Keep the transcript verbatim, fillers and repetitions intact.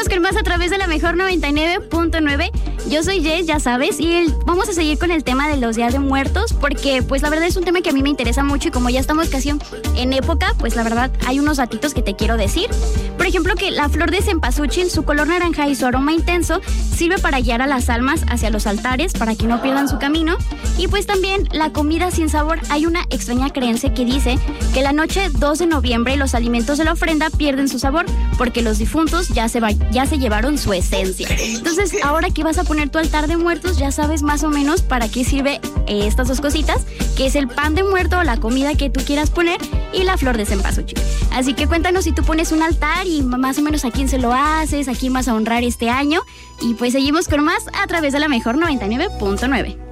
Seguimos con más a través de la mejor noventa y nueve punto nueve. Yo soy Jess, ya sabes, y el, vamos a seguir con el tema de los días de muertos, porque pues la verdad es un tema que a mí me interesa mucho y como ya estamos casi en época, pues la verdad hay unos datitos que te quiero decir. Por ejemplo, que la flor de cempasúchil, su color naranja y su aroma intenso sirve para guiar a las almas hacia los altares para que no pierdan su camino. Y pues también la comida sin sabor, hay una extraña creencia que dice que la noche dos de noviembre los alimentos de la ofrenda pierden su sabor porque los difuntos ya se, va, ya se llevaron su esencia. Entonces, ahora que vas a poner tu altar de muertos, ya sabes más o menos para qué sirve eh, estas dos cositas, que es el pan de muerto o la comida que tú quieras poner y la flor de cempasúchil. Así que cuéntanos si tú pones un altar y más o menos a quién se lo haces, a quién vas a honrar este año. Y pues seguimos con más a través de la mejor noventa y nueve punto nueve.